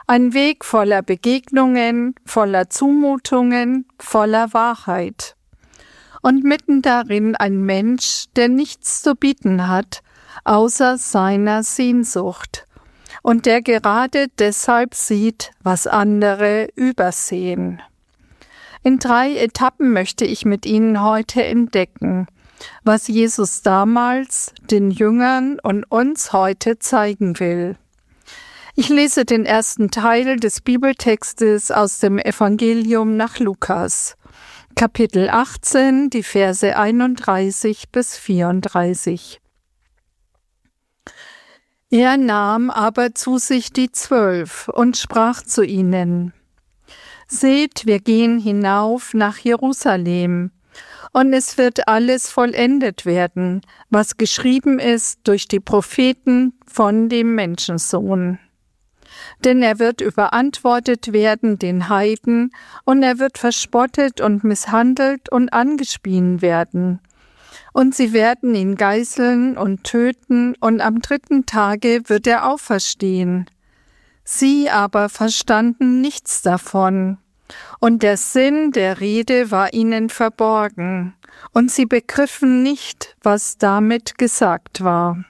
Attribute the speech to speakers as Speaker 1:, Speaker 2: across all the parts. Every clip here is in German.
Speaker 1: Ein Weg voller Begegnungen, voller Zumutungen, voller Wahrheit. Und mitten darin ein Mensch, der nichts zu bieten hat, außer seiner Sehnsucht, und der gerade deshalb sieht, was andere übersehen. In 3 Etappen möchte ich mit Ihnen heute entdecken, was Jesus damals den Jüngern und uns heute zeigen will. Ich lese den ersten Teil des Bibeltextes aus dem Evangelium nach Lukas, Kapitel 18, die Verse 31 bis 34. Er nahm aber zu sich die 12 und sprach zu ihnen: Seht, wir gehen hinauf nach Jerusalem, und es wird alles vollendet werden, was geschrieben ist durch die Propheten von dem Menschensohn. Denn er wird überantwortet werden den Heiden, und er wird verspottet und misshandelt und angespien werden. Und sie werden ihn geißeln und töten, und am 3. Tage wird er auferstehen. Sie aber verstanden nichts davon, und der Sinn der Rede war ihnen verborgen, und sie begriffen nicht, was damit gesagt war.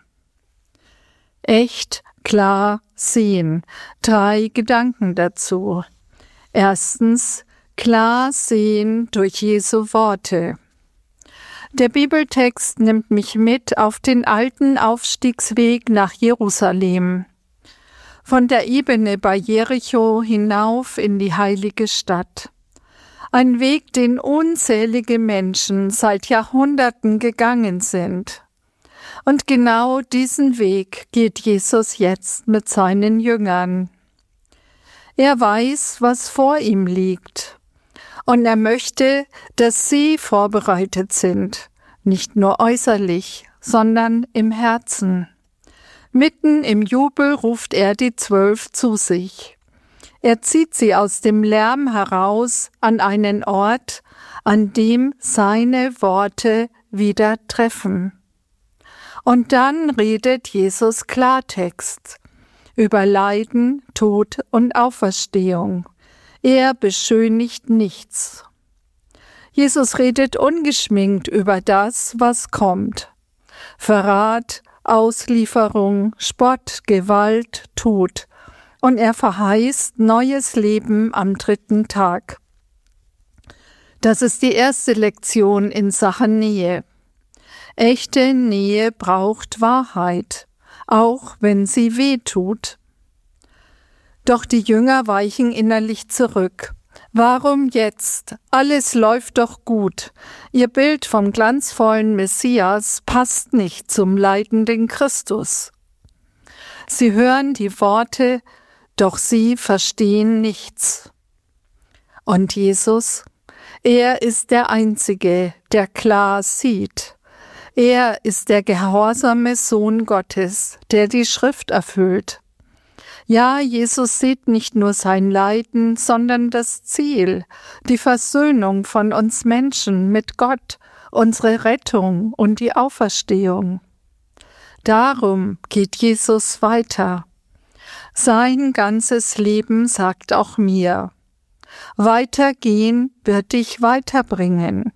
Speaker 1: Echt, klar, sehen. 3 Gedanken dazu. Erstens, klar sehen durch Jesu Worte. Der Bibeltext nimmt mich mit auf den alten Aufstiegsweg nach Jerusalem. Von der Ebene bei Jericho hinauf in die heilige Stadt. Ein Weg, den unzählige Menschen seit Jahrhunderten gegangen sind. Und genau diesen Weg geht Jesus jetzt mit seinen Jüngern. Er weiß, was vor ihm liegt. Und er möchte, dass sie vorbereitet sind, nicht nur äußerlich, sondern im Herzen. Mitten im Jubel ruft er die 12 zu sich. Er zieht sie aus dem Lärm heraus an einen Ort, an dem seine Worte wieder treffen. Und dann redet Jesus Klartext über Leiden, Tod und Auferstehung. Er beschönigt nichts. Jesus redet ungeschminkt über das, was kommt. Verrat, Auslieferung, Spott, Gewalt, Tod. Und er verheißt neues Leben am 3. Tag. Das ist die erste Lektion in Sachen Nähe. Echte Nähe braucht Wahrheit, auch wenn sie weh tut. Doch die Jünger weichen innerlich zurück. Warum jetzt? Alles läuft doch gut. Ihr Bild vom glanzvollen Messias passt nicht zum leidenden Christus. Sie hören die Worte, doch sie verstehen nichts. Und Jesus, er ist der Einzige, der klar sieht. Er ist der gehorsame Sohn Gottes, der die Schrift erfüllt. Ja, Jesus sieht nicht nur sein Leiden, sondern das Ziel, die Versöhnung von uns Menschen mit Gott, unsere Rettung und die Auferstehung. Darum geht Jesus weiter. Sein ganzes Leben sagt auch mir: Weitergehen wird dich weiterbringen.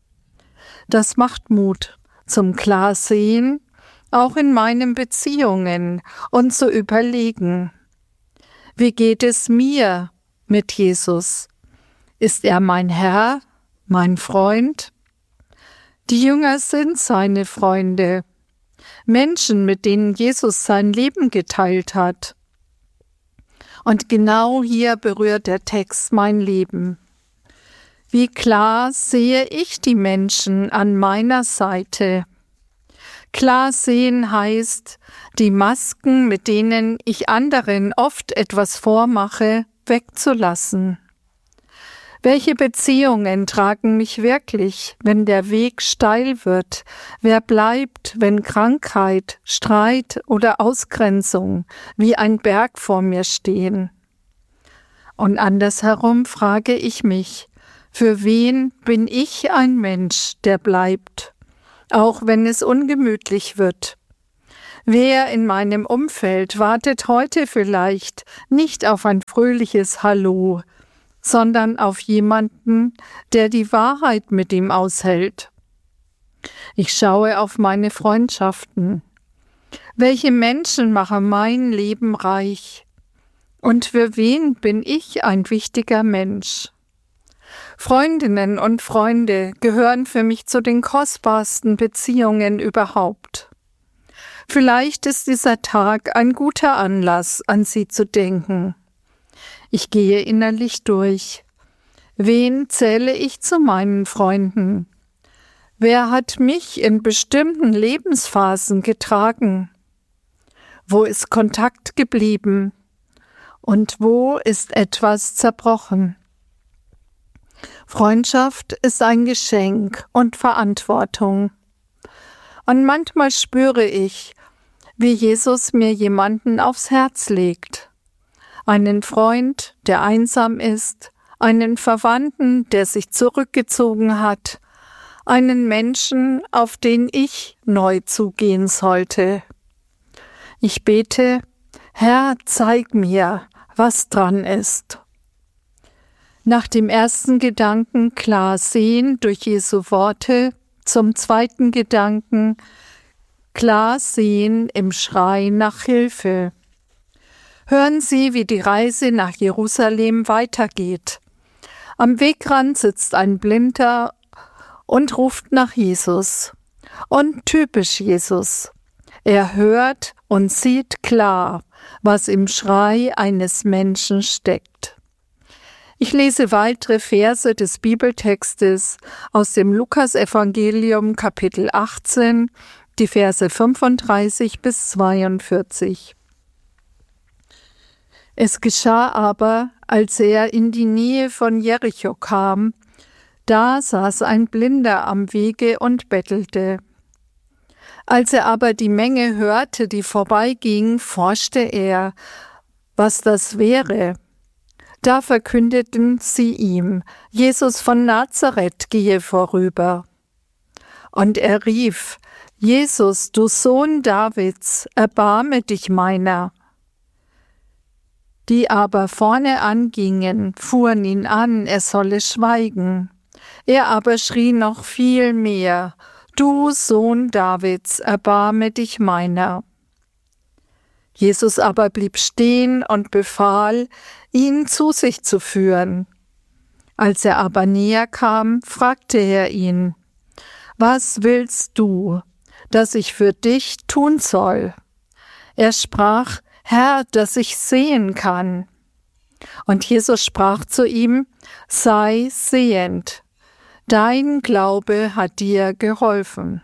Speaker 1: Das macht Mut zum Klarsehen, auch in meinen Beziehungen, und zu überlegen: Wie geht es mir mit Jesus? Ist er mein Herr, mein Freund? Die Jünger sind seine Freunde, Menschen, mit denen Jesus sein Leben geteilt hat. Und genau hier berührt der Text mein Leben. Wie klar sehe ich die Menschen an meiner Seite? Klar sehen heißt, die Masken, mit denen ich anderen oft etwas vormache, wegzulassen. Welche Beziehungen tragen mich wirklich, wenn der Weg steil wird? Wer bleibt, wenn Krankheit, Streit oder Ausgrenzung wie ein Berg vor mir stehen? Und andersherum frage ich mich: Für wen bin ich ein Mensch, der bleibt, auch wenn es ungemütlich wird? Wer in meinem Umfeld wartet heute vielleicht nicht auf ein fröhliches Hallo, sondern auf jemanden, der die Wahrheit mit ihm aushält? Ich schaue auf meine Freundschaften. Welche Menschen machen mein Leben reich? Und für wen bin ich ein wichtiger Mensch? Freundinnen und Freunde gehören für mich zu den kostbarsten Beziehungen überhaupt. Vielleicht ist dieser Tag ein guter Anlass, an sie zu denken. Ich gehe innerlich durch. Wen zähle ich zu meinen Freunden? Wer hat mich in bestimmten Lebensphasen getragen? Wo ist Kontakt geblieben? Und wo ist etwas zerbrochen? Freundschaft ist ein Geschenk und Verantwortung. Und manchmal spüre ich, wie Jesus mir jemanden aufs Herz legt. Einen Freund, der einsam ist, einen Verwandten, der sich zurückgezogen hat, einen Menschen, auf den ich neu zugehen sollte. Ich bete, Herr, zeig mir, was dran ist. Nach dem ersten Gedanken klar sehen durch Jesu Worte, zum zweiten Gedanken klar sehen im Schrei nach Hilfe. Hören Sie, wie die Reise nach Jerusalem weitergeht. Am Wegrand sitzt ein Blinder und ruft nach Jesus. Und typisch Jesus. Er hört und sieht klar, was im Schrei eines Menschen steckt. Ich lese weitere Verse des Bibeltextes aus dem Lukasevangelium Kapitel 18, die Verse 35 bis 42. Es geschah aber, als er in die Nähe von Jericho kam, da saß ein Blinder am Wege und bettelte. Als er aber die Menge hörte, die vorbeiging, forschte er, was das wäre. Da verkündeten sie ihm, Jesus von Nazareth gehe vorüber. Und er rief, Jesus, du Sohn Davids, erbarme dich meiner. Die aber vorne angingen, fuhren ihn an, er solle schweigen. Er aber schrie noch viel mehr, du Sohn Davids, erbarme dich meiner. Jesus aber blieb stehen und befahl, ihn zu sich zu führen. Als er aber näher kam, fragte er ihn, was willst du, dass ich für dich tun soll? Er sprach, Herr, dass ich sehen kann. Und Jesus sprach zu ihm, sei sehend, dein Glaube hat dir geholfen.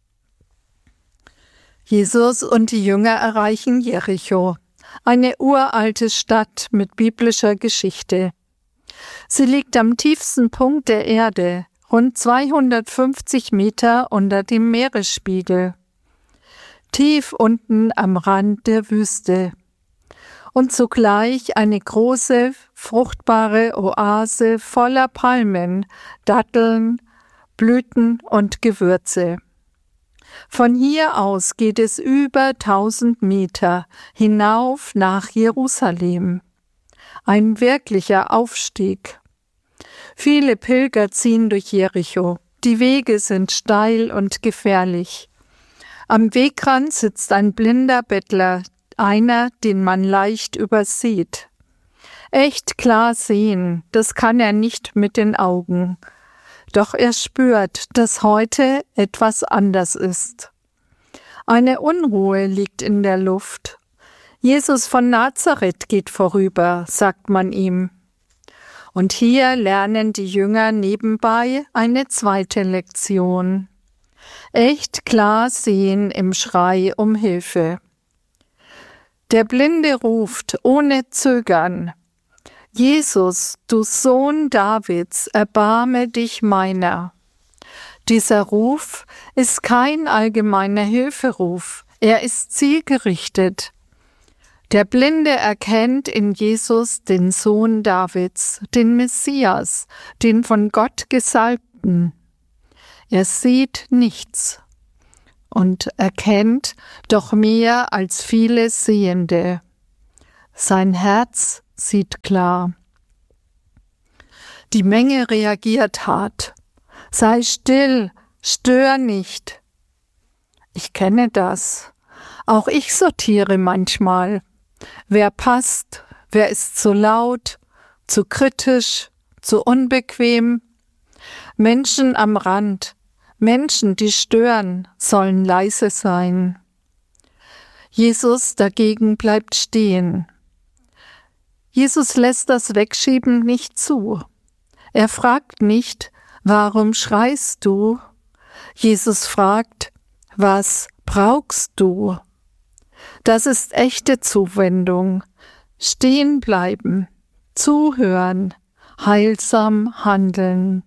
Speaker 1: Jesus und die Jünger erreichen Jericho, eine uralte Stadt mit biblischer Geschichte. Sie liegt am tiefsten Punkt der Erde, rund 250 Meter unter dem Meeresspiegel, tief unten am Rand der Wüste und zugleich eine große, fruchtbare Oase voller Palmen, Datteln, Blüten und Gewürze. Von hier aus geht es über 1000 Meter hinauf nach Jerusalem. Ein wirklicher Aufstieg. Viele Pilger ziehen durch Jericho. Die Wege sind steil und gefährlich. Am Wegrand sitzt ein blinder Bettler, einer, den man leicht übersieht. Echt klar sehen, das kann er nicht mit den Augen. Doch er spürt, dass heute etwas anders ist. Eine Unruhe liegt in der Luft. Jesus von Nazareth geht vorüber, sagt man ihm. Und hier lernen die Jünger nebenbei eine zweite Lektion. Echt klar sehen im Schrei um Hilfe. Der Blinde ruft ohne Zögern, Jesus, du Sohn Davids, erbarme dich meiner. Dieser Ruf ist kein allgemeiner Hilferuf, er ist zielgerichtet. Der Blinde erkennt in Jesus den Sohn Davids, den Messias, den von Gott Gesalbten. Er sieht nichts. und erkennt doch mehr als viele Sehende. Sein Herz sieht klar. Die Menge reagiert hart. Sei still, stör nicht. Ich kenne das. Auch ich sortiere manchmal. Wer passt, wer ist zu laut, zu kritisch, zu unbequem. Menschen am Rand, Menschen, die stören, sollen leise sein. Jesus dagegen bleibt stehen. Jesus lässt das Wegschieben nicht zu. Er fragt nicht, warum schreist du? Jesus fragt, was brauchst du? Das ist echte Zuwendung. Stehen bleiben, zuhören, heilsam handeln.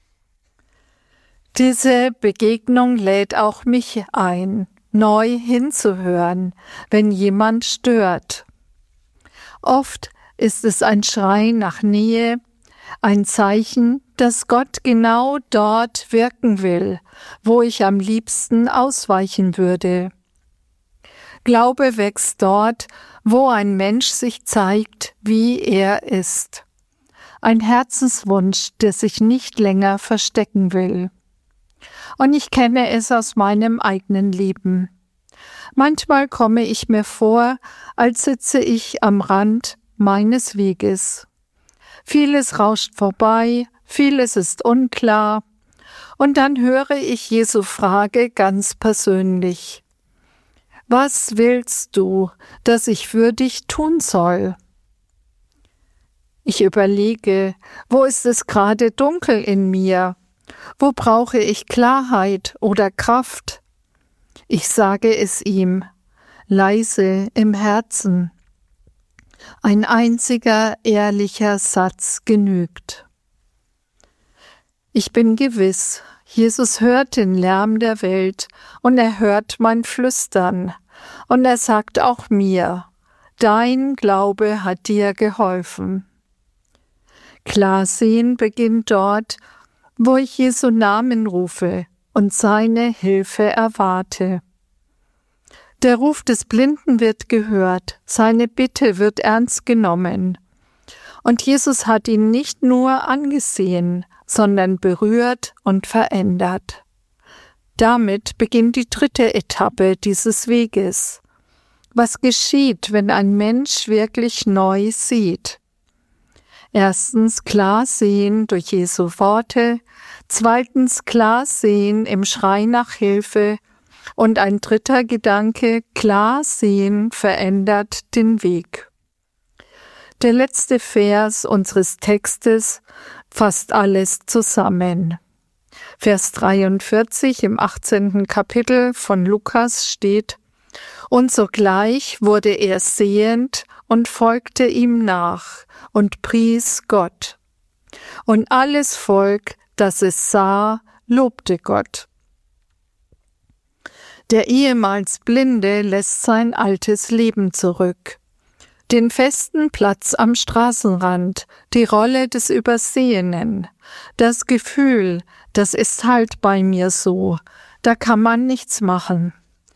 Speaker 1: Diese Begegnung lädt auch mich ein, neu hinzuhören, wenn jemand stört. Oft ist es ein Schrei nach Nähe, ein Zeichen, dass Gott genau dort wirken will, wo ich am liebsten ausweichen würde. Glaube wächst dort, wo ein Mensch sich zeigt, wie er ist. Ein Herzenswunsch, der sich nicht länger verstecken will. Und ich kenne es aus meinem eigenen Leben. Manchmal komme ich mir vor, als sitze ich am Rand meines Weges. Vieles rauscht vorbei, vieles ist unklar. Und dann höre ich Jesu Frage ganz persönlich. Was willst du, dass ich für dich tun soll? Ich überlege, wo ist es gerade dunkel in mir? Wo brauche ich Klarheit oder Kraft? Ich sage es ihm, leise im Herzen. Ein einziger ehrlicher Satz genügt. Ich bin gewiss, Jesus hört den Lärm der Welt und er hört mein Flüstern und er sagt auch mir, dein Glaube hat dir geholfen. Klarsehen beginnt dort, wo ich Jesu Namen rufe und seine Hilfe erwarte. Der Ruf des Blinden wird gehört, seine Bitte wird ernst genommen. Und Jesus hat ihn nicht nur angesehen, sondern berührt und verändert. Damit beginnt die dritte Etappe dieses Weges. Was geschieht, wenn ein Mensch wirklich neu sieht? Erstens klar sehen durch Jesu Worte, zweitens klar sehen im Schrei nach Hilfe und ein dritter Gedanke, klar sehen verändert den Weg. Der letzte Vers unseres Textes fasst alles zusammen. Vers 43 im 18. Kapitel von Lukas steht: Und sogleich wurde er sehend und folgte ihm nach und pries Gott. Und alles Volk, das es sah, lobte Gott. Der ehemals Blinde lässt sein altes Leben zurück. Den festen Platz am Straßenrand, die Rolle des Übersehenen, das Gefühl, das ist halt bei mir so, da kann man nichts machen.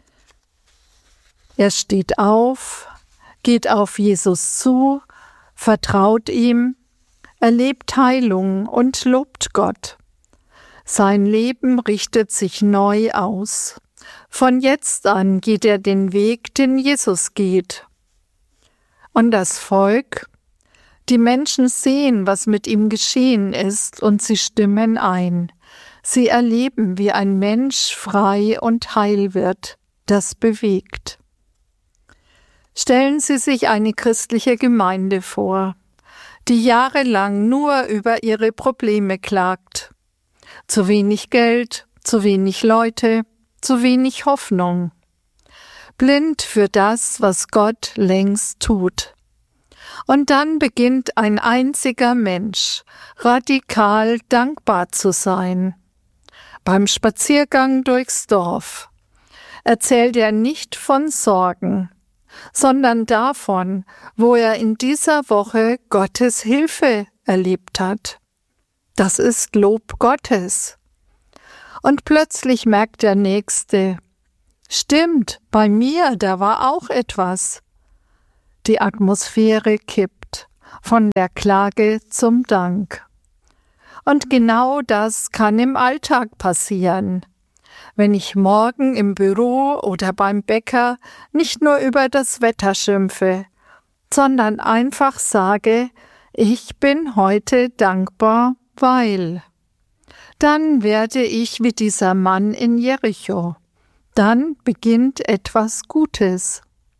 Speaker 1: Er steht auf, geht auf Jesus zu, vertraut ihm, erlebt Heilung und lobt Gott. Sein Leben richtet sich neu aus. Von jetzt an geht er den Weg, den Jesus geht. Und das Volk? Die Menschen sehen, was mit ihm geschehen ist, und sie stimmen ein. Sie erleben, wie ein Mensch frei und heil wird. Das bewegt. Stellen Sie sich eine christliche Gemeinde vor, die jahrelang nur über ihre Probleme klagt. Zu wenig Geld, zu wenig Leute, zu wenig Hoffnung. Blind für das, was Gott längst tut. Und dann beginnt ein einziger Mensch, radikal dankbar zu sein. Beim Spaziergang durchs Dorf erzählt er nicht von Sorgen, sondern davon, wo er in dieser Woche Gottes Hilfe erlebt hat. Das ist Lob Gottes. Und plötzlich merkt der Nächste, Stimmt, bei mir, da war auch etwas. Die Atmosphäre kippt von der Klage zum Dank. Und genau das kann im Alltag passieren. Wenn ich morgen im Büro oder beim Bäcker nicht nur über das Wetter schimpfe, sondern einfach sage, ich bin heute dankbar, weil. Dann werde ich wie dieser Mann in Jericho. Dann beginnt etwas Gutes.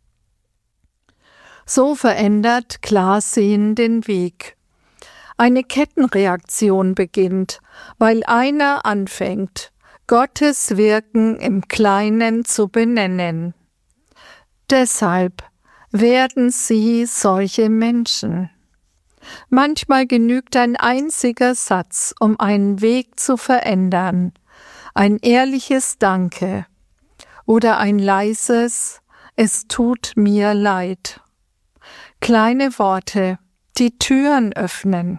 Speaker 1: So verändert Klarsehen den Weg. Eine Kettenreaktion beginnt, weil einer anfängt, Gottes Wirken im Kleinen zu benennen. Deshalb werden Sie solche Menschen. Manchmal genügt ein einziger Satz, um einen Weg zu verändern, ein ehrliches Danke oder ein leises Es tut mir leid. Kleine Worte, die Türen öffnen.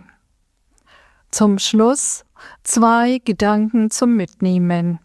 Speaker 1: Zum Schluss 2 Gedanken zum Mitnehmen.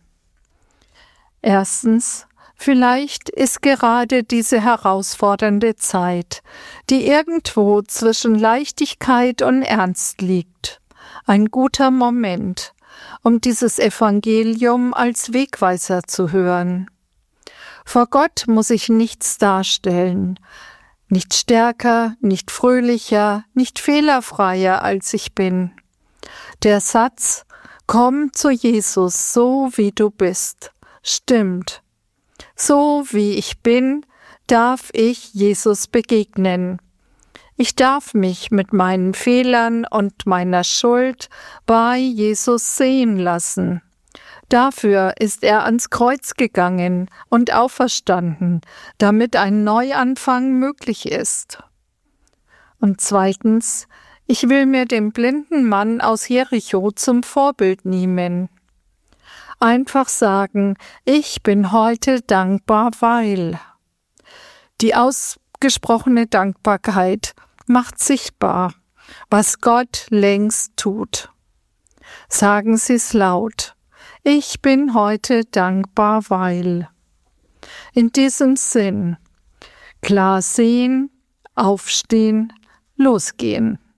Speaker 1: Erstens, vielleicht ist gerade diese herausfordernde Zeit, die irgendwo zwischen Leichtigkeit und Ernst liegt, ein guter Moment, um dieses Evangelium als Wegweiser zu hören. Vor Gott muss ich nichts darstellen, nicht stärker, nicht fröhlicher, nicht fehlerfreier, als ich bin. Der Satz, komm zu Jesus, so wie du bist, stimmt. So wie ich bin, darf ich Jesus begegnen. Ich darf mich mit meinen Fehlern und meiner Schuld bei Jesus sehen lassen. Dafür ist er ans Kreuz gegangen und auferstanden, damit ein Neuanfang möglich ist. Und zweitens, ich will mir den blinden Mann aus Jericho zum Vorbild nehmen. Einfach sagen, ich bin heute dankbar, weil. Die ausgesprochene Dankbarkeit macht sichtbar, was Gott längst tut. Sagen Sie es laut. Ich bin heute dankbar, weil. In diesem Sinn, klar sehen, aufstehen, losgehen.